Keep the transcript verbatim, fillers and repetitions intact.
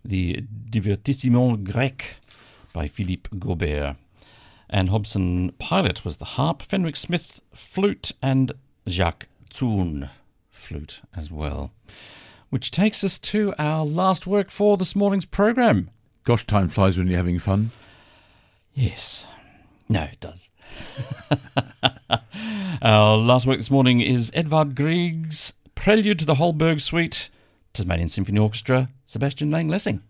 the Divertissement Grec by Philippe Gaubert. And Hobson Pilot was the harp, Fenwick Smith flute, and Jacques Thun flute as well. Which takes us to our last work for this morning's programme. Gosh, time flies when you're having fun. Yes. No, it does. Our last work this morning is Edvard Grieg's Prelude to the Holberg Suite, Tasmanian Symphony Orchestra, Sebastian Lane Lessing.